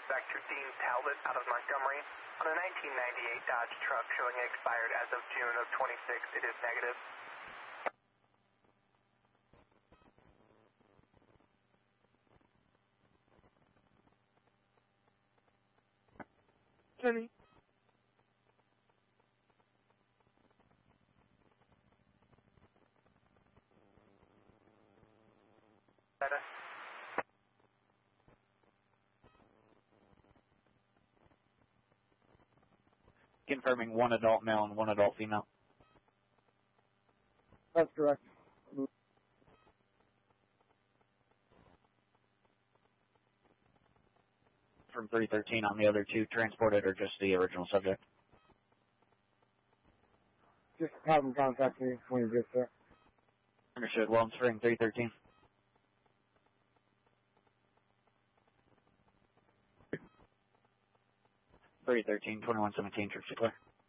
Vector Dean Talbot out of Montgomery. On a 1998 Dodge truck showing expired as of June of 26, it is negative. Jenny. Better. Confirming 1 adult male and 1 adult female. That's correct. From 313 on the other 2 transported or just the original subject? Just have them contact me when you get there. Understood. Well, I'm spring 313. Three 13, 2117, troops declare.